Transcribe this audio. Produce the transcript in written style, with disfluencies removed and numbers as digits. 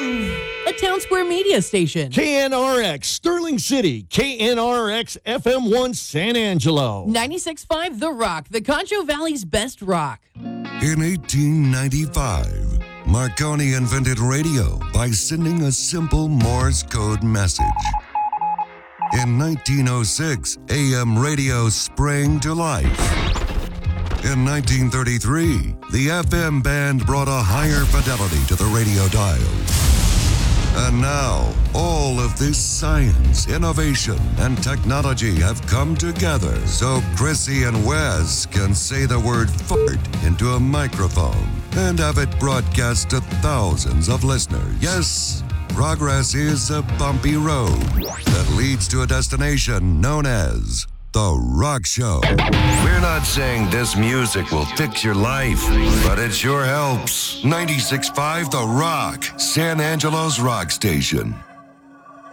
A Town Square Media station. KNRX, Sterling City. KNRX FM1 San Angelo. 96.5 The Rock, the Concho Valley's best rock. In 1895, Marconi invented radio by sending a simple Morse code message. In 1906, AM radio sprang to life. In 1933, the FM band brought a higher fidelity to the radio dial. And now, all of this science, innovation, and technology have come together so Chrissy and Wes can say the word fart into a microphone and have it broadcast to thousands of listeners. Yes, progress is a bumpy road that leads to a destination known as The Rock Show. We're not saying this music will fix your life, but it sure helps. 96.5 The Rock, San Angelo's rock station.